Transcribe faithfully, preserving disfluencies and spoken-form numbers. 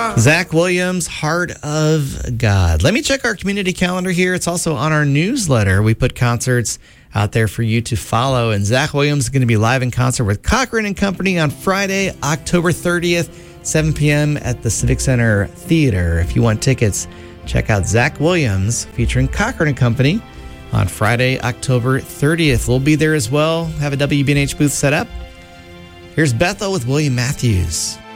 Zach Williams, Heart of God. Let me check our community calendar here. It's also on our newsletter. We put concerts out there for you to follow. And Zach Williams is going to be live in concert with Cochran and Company on Friday, October thirtieth, seven p.m. at the Civic Center Theater. If you want tickets, check out Zach Williams featuring Cochran and Company on Friday, October thirtieth. We'll be there as well. Have a W B N H booth set up. Here's Bethel with William Matthews.